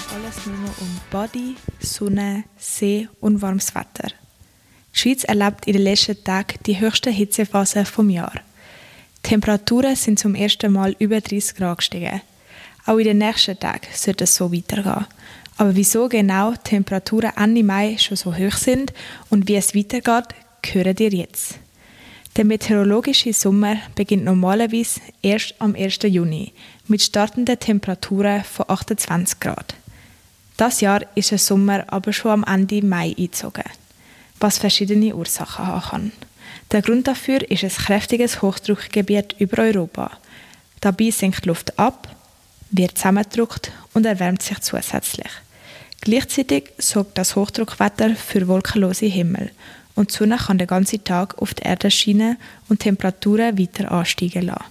alles nur noch um Body, Sonne, See und warmes Wetter. Die Schweiz erlebt in den letzten Tagen die höchste Hitzephase des Jahres. Die Temperaturen sind zum ersten Mal über 30 Grad gestiegen. Auch in den nächsten Tagen sollte es so weitergehen. Aber wieso genau die Temperaturen Ende Mai schon so hoch sind und wie es weitergeht, hören ihr jetzt. Der meteorologische Sommer beginnt normalerweise erst am 1. Juni mit startenden Temperaturen von 28 Grad. Das Jahr ist der Sommer aber schon am Ende Mai eingezogen, was verschiedene Ursachen haben kann. Der Grund dafür ist ein kräftiges Hochdruckgebiet über Europa. Dabei sinkt die Luft ab, wird zusammengedrückt und erwärmt sich zusätzlich. Gleichzeitig sorgt das Hochdruckwetter für wolkenlose Himmel und die Sonne kann den ganzen Tag auf die Erde scheinen und Temperaturen weiter ansteigen lassen.